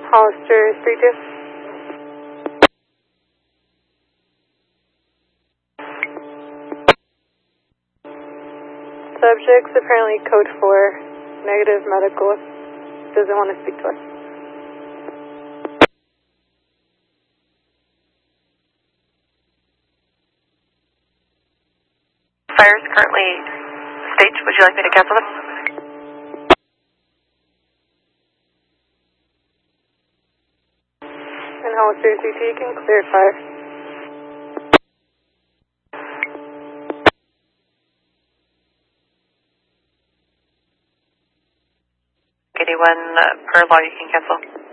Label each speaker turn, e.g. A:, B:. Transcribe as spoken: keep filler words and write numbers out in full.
A: Hollister three two. Subject's apparently code four, negative medical, doesn't want to speak to us.
B: Fire is currently staged. Would you like me to cancel this?
A: And Hollister three two, you can clear fire.
B: eighty-one, uh, per law, you can cancel.